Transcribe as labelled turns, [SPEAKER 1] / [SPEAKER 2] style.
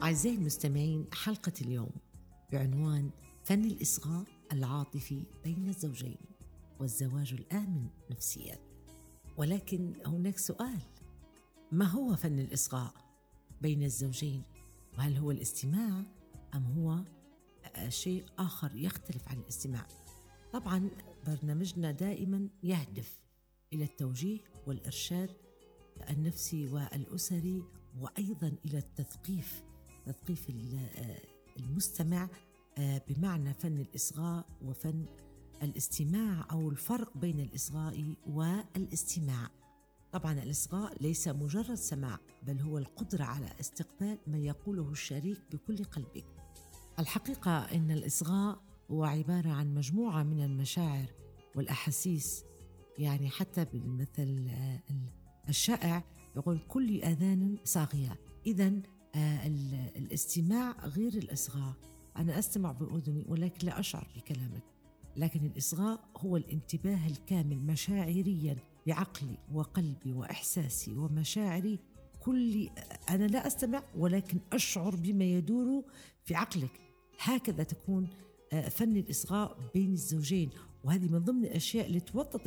[SPEAKER 1] أعزائي المستمعين، حلقة اليوم بعنوان فن الإصغاء العاطفي بين الزوجين والزواج الآمن نفسياً. ولكن هناك سؤال: ما هو فن الإصغاء بين الزوجين؟ وهل هو الاستماع أم هو شيء آخر يختلف عن الاستماع؟ طبعاً برنامجنا دائماً يهدف إلى التوجيه والإرشاد النفسي والأسري، وأيضاً إلى تثقيف المستمع بمعنى فن الإصغاء وفن الاستماع، أو الفرق بين الإصغاء والاستماع. طبعاً الإصغاء ليس مجرد سماع، بل هو القدرة على استقبال ما يقوله الشريك بكل قلبك. الحقيقة إن الإصغاء هو عبارة عن مجموعة من المشاعر والأحاسيس، يعني حتى بالمثل الشائع يقول كل آذان صاغية. إذن الاستماع غير الإصغاء. أنا أستمع بأذني ولكن لا أشعر بكلامك، لكن الإصغاء هو الانتباه الكامل مشاعرياً بعقلي وقلبي وإحساسي ومشاعري. أنا لا أستمع ولكن أشعر بما يدور في عقلك. هكذا تكون فن الإصغاء بين الزوجين، وهذه من ضمن الأشياء اللي توطد